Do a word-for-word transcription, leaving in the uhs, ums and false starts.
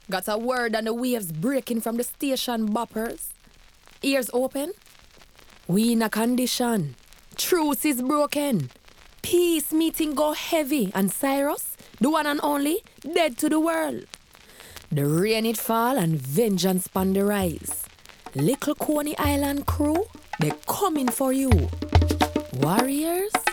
Got a word on the waves breaking from the station boppers. Ears open. We in a condition. Truce is broken. Peace meeting go heavy. And Cyrus, the one and only, dead to the world. The rain it fall and vengeance pon the rise. Little Coney Island crew, they coming for you. Warriors,